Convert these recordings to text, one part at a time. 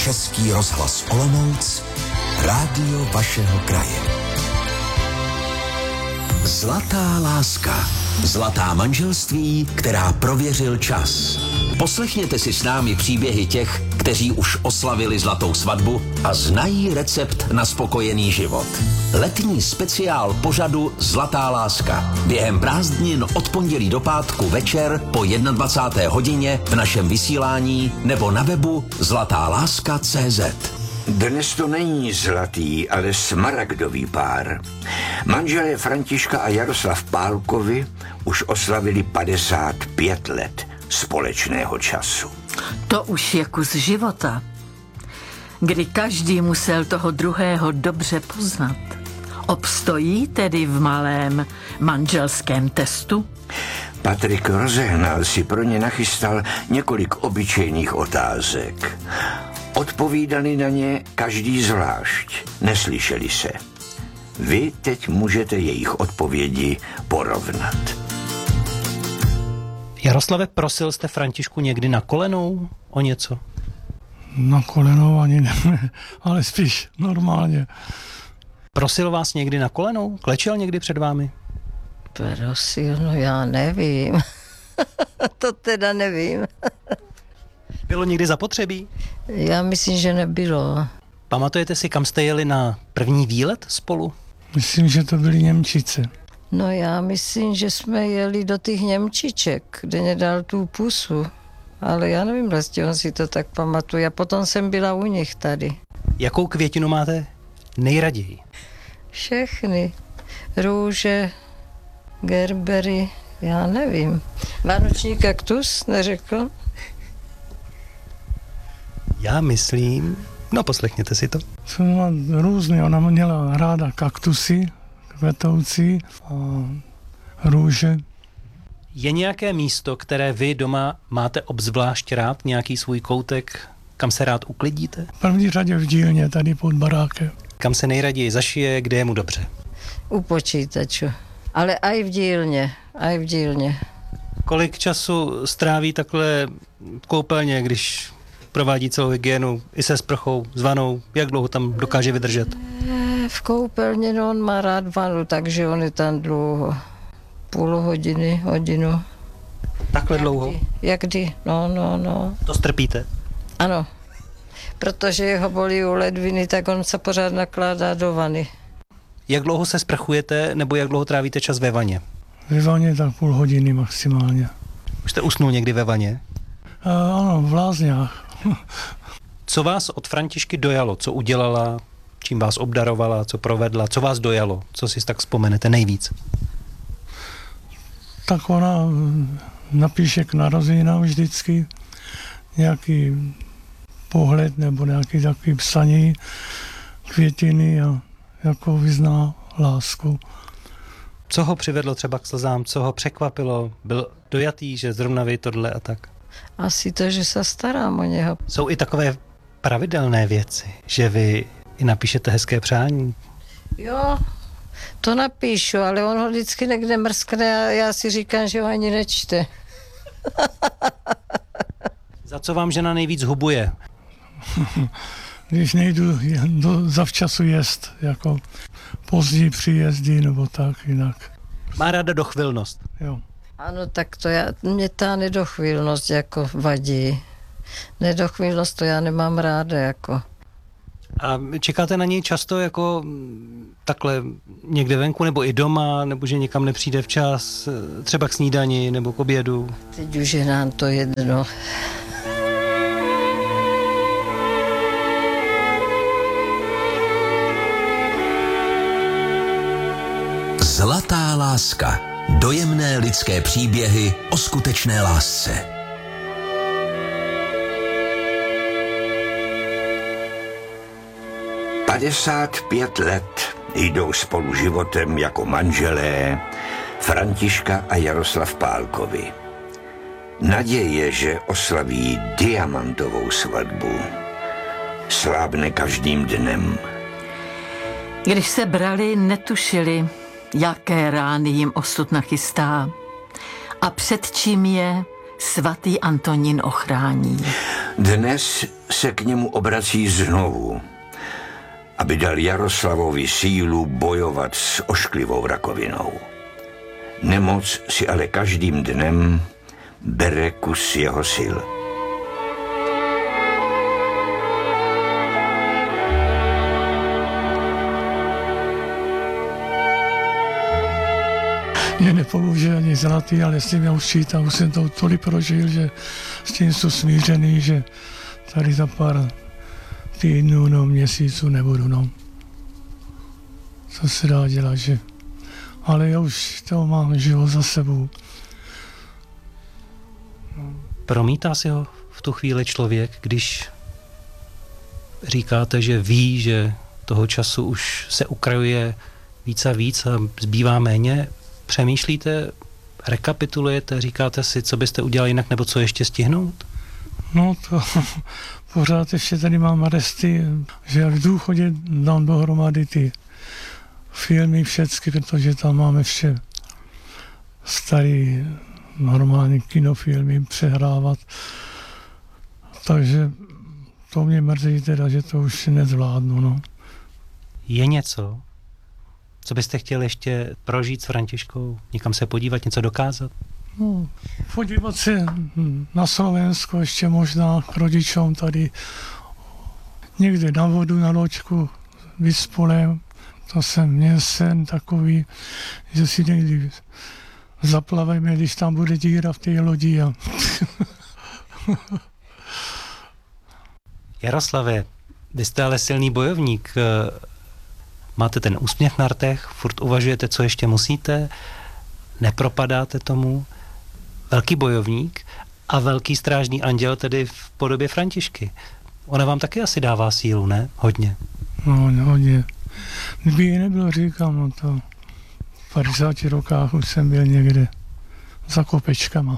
Český rozhlas Olomouc, rádio vašeho kraje. Zlatá láska. Zlatá manželství, která prověřil čas. Poslechněte si s námi příběhy těch, kteří už oslavili zlatou svatbu a znají recept na spokojený život. Letní speciál pořadu Zlatá láska. Během prázdnin od pondělí do pátku večer po 21. hodině v našem vysílání nebo na webu zlatáláska.cz. Dnes to není zlatý, ale smaragdový pár. Manželé Františka a Jaroslav Pálkovi už oslavili 55 let společného času. To už je kus života, kdy každý musel toho druhého dobře poznat. Obstojí tedy v malém manželském testu? Patrik Rozehnal si pro ně nachystal několik obyčejných otázek. Odpovídali na ně každý zvlášť, neslyšeli se. Vy teď můžete jejich odpovědi porovnat. Jaroslave, prosil jste Františku někdy na kolenou o něco? Na kolenou ani ne, ale spíš normálně. Prosil vás někdy na kolenou? Klečel někdy před vámi? Prosil, no já nevím. To teda nevím. Bylo někdy zapotřebí? Já myslím, že nebylo. Pamatujete si, kam jste jeli na první výlet spolu? Myslím, že to byly Němčice. No já myslím, že jsme jeli do těch Němčiček, kde mě dal tu pusu. Ale já nevím, vlastně on si to tak pamatuje. A potom jsem byla u nich tady. Jakou květinu máte nejraději? Všechny. Růže, gerbery, já nevím. Vánoční kaktus, neřekl? Já myslím, no poslechněte si to. Jsem různý, ona měla ráda kaktusy, kvetoucí a růže. Je nějaké místo, které vy doma máte obzvlášť rád, nějaký svůj koutek, kam se rád uklidíte? V první řadě v dílně, tady pod barákem. Kam se nejraději zašije, kde je mu dobře? U počítaču. Ale aj v dílně. Kolik času stráví takhle v koupelně, když provádí celou hygienu i se sprchou, s vanou? Jak dlouho tam dokáže vydržet? V koupelně, no, on má rád vanu, takže on je tam dlouho. Půl hodiny, hodinu. Takhle dlouho? Jak kdy? No. To strpíte? Ano, protože jeho bolí u ledviny, tak on se pořád nakládá do vany. Jak dlouho se sprchujete, nebo jak dlouho trávíte čas ve vaně? Ve vaně tak půl hodiny maximálně. Už jste usnul někdy ve vaně? Ano, v lázních. Co vás od Františky dojalo? Co udělala? Čím vás obdarovala? Co provedla? Co vás dojalo? Co si tak vzpomenete nejvíc? Tak ona napíše k narozeninám vždycky nějaký pohled nebo nějaký takový psaní, květiny a jako vyzná lásku. Co ho přivedlo třeba k slzám? Co ho překvapilo? Byl dojatý, že zrovna vy tohle a tak? Asi to, že se starám o něho. Jsou i takové pravidelné věci, že vy i napíšete hezké přání? Jo, to napíšu, ale on ho vždycky někde mrskne a já si říkám, že ho ani nečte. Za co vám žena nejvíc hubuje? Když nejdu zavčasu jest, jako pozdní příjezdy nebo tak jinak. Má ráda dochvilnost. Jo. Ano, tak to mě ta nedochvilnost jako vadí. Nedochvilnost to já nemám ráda jako. A čekáte na něj často jako takhle někde venku nebo i doma, nebo že někam nepřijde včas, třeba k snídani nebo k obědu? Teď už je nám to jedno. Zlatá láska. Dojemné lidské příběhy o skutečné lásce. Padesát let jdou spolu životem jako manželé Františka a Jaroslav Pálkovi. Naděje, že oslaví diamantovou svatbu, slábne každým dnem. Když se brali, netušili, jaké rány jim osud nachystá a před čím je svatý Antonín ochrání. Dnes se k němu obrací znovu, aby dal Jaroslavovi sílu bojovat s ošklivou rakovinou. Nemoc si ale každým dnem bere kus jeho sil. Mě nepomůže ani zlatý, ale s tím já už čítám, už jsem to tolik prožil, že s tím jsou smířený, že tady za pár týdnů, no měsíců nebudu, no. Co se dá dělat, že? Ale já už to mám život za sebou. Promítá si ho v tu chvíli člověk, když říkáte, že ví, že toho času už se ukrajuje víc a víc a zbývá méně? Přemýšlíte, rekapitulujete, říkáte si, co byste udělali jinak, nebo co ještě stihnout? No to pořád ještě tady mám resty, že jak v důchodě dám dohromady ty filmy všechny, protože tam máme vše starý normální kinofilmy přehrávat. Takže to mě mrzí teda, že to už nezvládnu, no. Je něco, co byste chtěli ještě prožít s Františkou? Někam se podívat, něco dokázat? No, podívat se na Slovensko ještě možná k rodičům tady někde na vodu, na loďku, vyspolem. To jsem měl sen takový, že si někdy zaplavíme, když tam bude díra v té lodi. A Jaroslave, vy jste ale silný bojovník. Máte ten úsměv na rtech, furt uvažujete, co ještě musíte, nepropadáte tomu. Velký bojovník a velký strážný anděl, tedy v podobě Františky. Ona vám taky asi dává sílu, ne? Hodně. no hodně. Kdyby ji nebylo, říkám, no to v 50 rokách už jsem byl někde za kopečkama.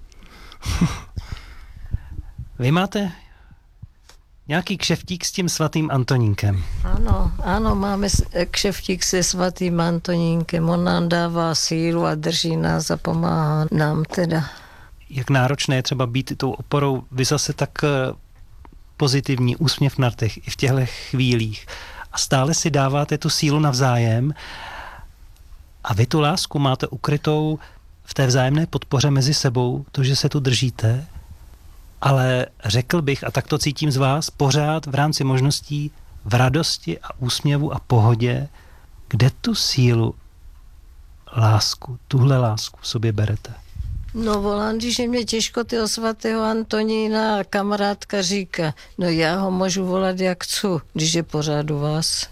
Vy máte nějaký kšeftík s tím svatým Antonínkem. Ano, máme kšeftík se svatým Antonínkem. On nám dává sílu a drží nás a pomáhá nám teda. Jak náročné je třeba být tou oporou, vy zase tak pozitivní, úsměv na rtech i v těchto chvílích. A stále si dáváte tu sílu navzájem a vy tu lásku máte ukrytou v té vzájemné podpoře mezi sebou, to, že se tu držíte, ale řekl bych, a tak to cítím z vás, pořád v rámci možností v radosti a úsměvu a pohodě, kde tu sílu, lásku, tuhle lásku v sobě berete. No volám, když je mě těžko toho svatého Antonína a kamarádka říká, no já ho můžu volat jak chci, když je pořád u vás.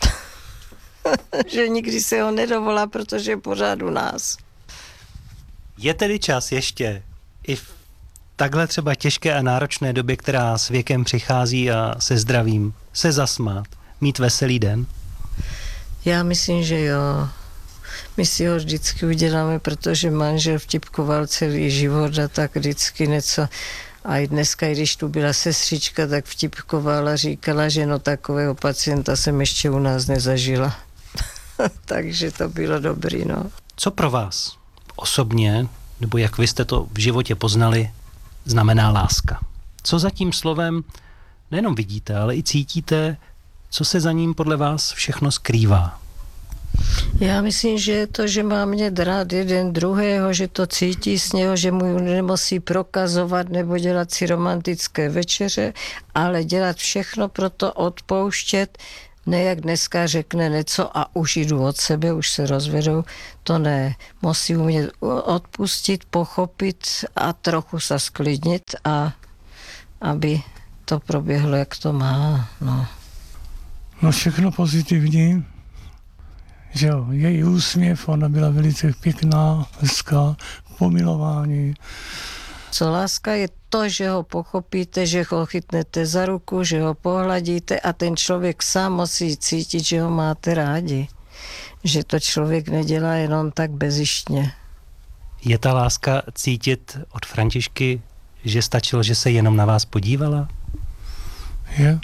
Že nikdy se ho nedovolá, protože je pořád u nás. Je tedy čas ještě i v takhle třeba těžké a náročné době, která s věkem přichází a se zdravím, se zasmát, mít veselý den? Já myslím, že jo. My si ho vždycky uděláme, protože manžel vtipkoval celý život a tak vždycky něco. A i dneska, když tu byla sestřička, tak vtipkovala, říkala, že no takového pacienta jsem ještě u nás nezažila. Takže to bylo dobrý, no. Co pro vás osobně, nebo jak vy jste to v životě poznali, znamená láska? Co za tím slovem nejenom vidíte, ale i cítíte, co se za ním podle vás všechno skrývá? Já myslím, že je to, že má mě rád jeden druhého, že to cítí z něho, že mu nemusí prokazovat nebo dělat si romantické večeře, ale dělat všechno pro to odpouštět, ne jak dneska řekne něco a už jdu od sebe, už se rozvedou, to ne. Musí umět odpustit, pochopit a trochu se sklidnit a aby to proběhlo, jak to má. No všechno pozitivní, že jo, její úsměv, ona byla velice pěkná, hezká, pomilování. Co láska je to, že ho pochopíte, že ho chytnete za ruku, že ho pohladíte a ten člověk sám musí cítit, že ho máte rádi. Že to člověk nedělá jenom tak bezištně. Je ta láska cítit od Františky, že stačilo, že se jenom na vás podívala? Je.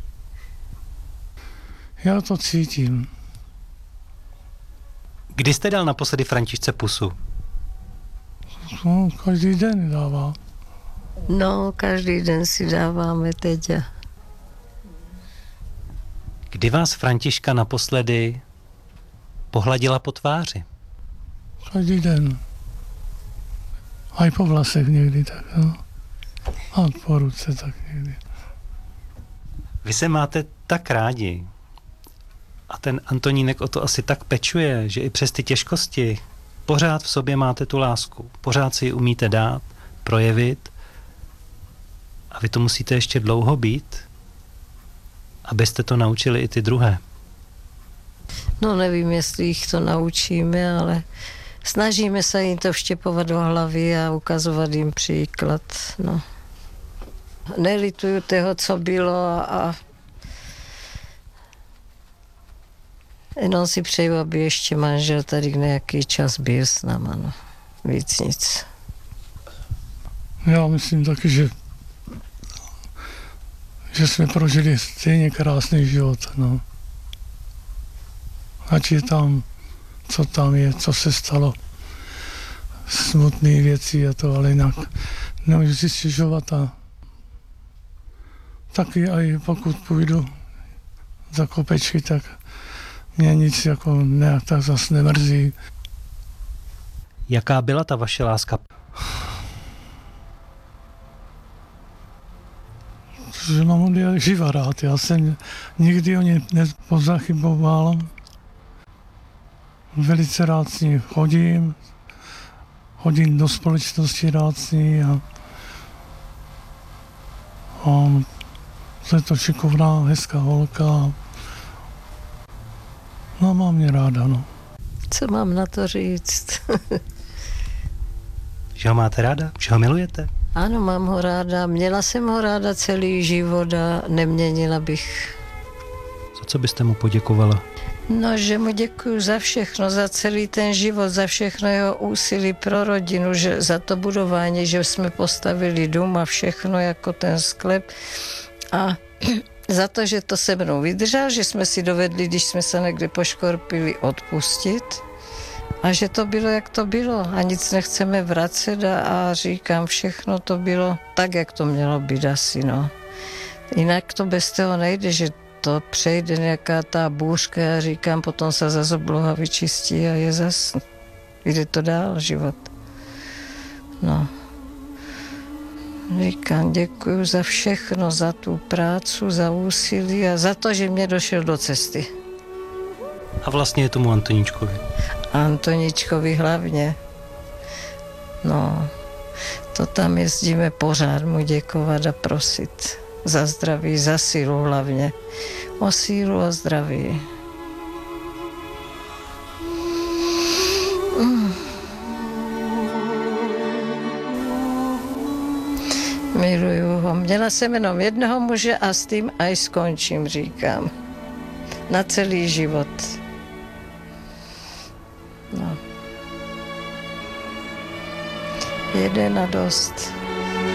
Já to cítím. Kdy jste dal naposledy Františce pusu? No, každý den dává. No, každý den si dáváme teď. Kdy vás Františka naposledy pohladila po tváři? Každý den. A i po vlasech někdy tak, no. A po ruce tak někdy. Vy se máte tak rádi a ten Antonínek o to asi tak pečuje, že i přes ty těžkosti pořád v sobě máte tu lásku. Pořád si ji umíte dát, projevit a vy to musíte ještě dlouho být, abyste to naučili i ty druhé. No nevím, jestli jich to naučíme, ale snažíme se jim to vštěpovat do hlavy a ukazovat jim příklad. No. Nelituju toho, co bylo a jenom si přeju, aby ještě manžel tady nějaký čas byl s náma. No. Víc nic. Já myslím taky, že jsme prožili stejně krásný život. No. Ať je tam, co se stalo, smutné věci a to, ale jinak nemůžu si stěžovat a taky i pokud půjdu za kopečky, tak mě nic jako nějak tak zas nemrzí. Jaká byla ta vaše láska? Že mám ho jak živa rád. Já jsem nikdy o ně nepozachyboval. Velice rád s ní chodím do společnosti rád s ní a to je to šikovná, hezká holka. No, mám mě ráda, no. Co mám na to říct? Že ho máte ráda? Že ho milujete? Ano, mám ho ráda. Měla jsem ho ráda celý život a neměnila bych. Za co byste mu poděkovala? No, že mu děkuju za všechno, za celý ten život, za všechno jeho úsilí pro rodinu, že za to budování, že jsme postavili dům a všechno jako ten sklep. A za to, že to se mnou vydržel, že jsme si dovedli, když jsme se někde poškorpili, odpustit. A že to bylo, jak to bylo. A nic nechceme vracet a říkám, všechno to bylo tak, jak to mělo být asi, no. Jinak to bez toho nejde, že to přejde nějaká ta bůřka a říkám, potom se zase obloha vyčistí a je zase, jde to dál, život. No. Říkám, děkuju za všechno, za tu prácu, za úsilí a za to, že mě došel do cesty. A vlastně je tomu Antoníčkovi. Antoníčkovi hlavně. No, to tam jezdíme pořád mu děkovat a prosit. Za zdraví, za sílu hlavně. O sílu a zdraví. Miluju ho. Měla jsem jenom jednoho muže a s tím aj skončím, říkám. Na celý život. No. Jeden a dost.